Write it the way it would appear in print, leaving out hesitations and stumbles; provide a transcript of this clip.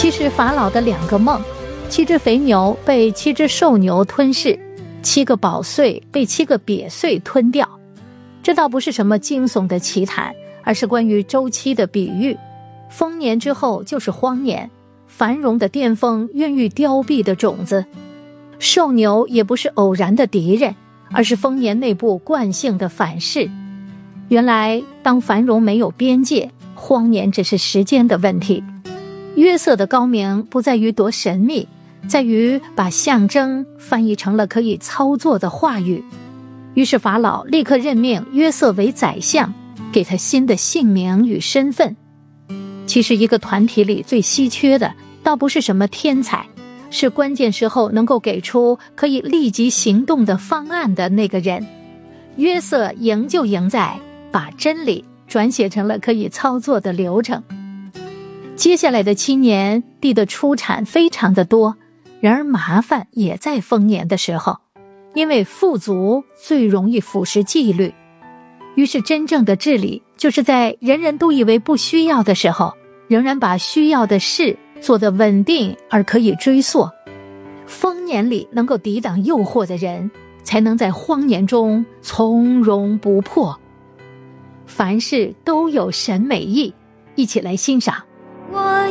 其实法老的2个梦，7只肥牛被7只瘦牛吞噬，7个宝穗被7个瘪穗吞掉，这倒不是什么惊悚的奇谈，而是关于周期的比喻。丰年之后就是荒年，繁荣的巅峰孕育凋敝的种子。瘦牛也不是偶然的敌人，而是丰年内部惯性的反噬。原来当繁荣没有边界，荒年只是时间的问题。约瑟的高明不在于多神秘，在于把象征翻译成了可以操作的话语。于是法老立刻任命约瑟为宰相，给他新的姓名与身份。其实一个团体里最稀缺的倒不是什么天才，是关键时候能够给出可以立即行动的方案的那个人。约瑟赢就赢在把真理转写成了可以操作的流程。接下来的7年，地的出产非常的多，然而麻烦也在丰年的时候，因为富足最容易腐蚀纪律。于是真正的治理就是在人人都以为不需要的时候，仍然把需要的事做得稳定而可以追溯。丰年里能够抵挡诱惑的人，才能在荒年中从容不迫。凡事都有审美意，一起来欣赏。